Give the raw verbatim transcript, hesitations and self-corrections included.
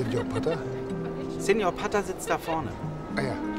Senior Potter? Senior Potter sitzt da vorne. Ah ja,